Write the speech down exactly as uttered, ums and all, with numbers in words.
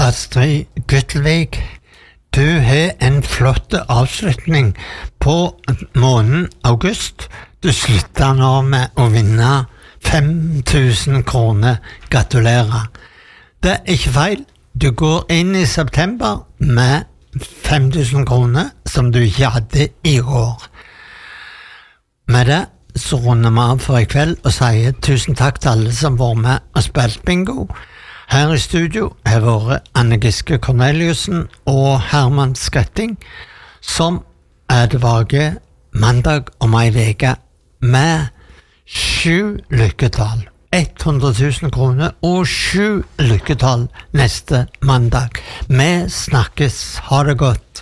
Astrid Gyttelvik, du har en flott avslutning på måneden august. Du slutter nå med å vinne fem tusen kroner. Gratulerer. Det er ikke feil. Du går inn i september med fem tusen kroner som du ikke hadde i år. Med det så runder vi av for i kveld og sier tusen takk til alle som var med og spilt bingo. Her i studio har vært Anne Giske Corneliussen og Herman Skretting, som er tilbake mandag om ei veke med sju lykketall. hundre tusen kroner og sju lykketall neste mandag. Vi snakkes. Ha det godt.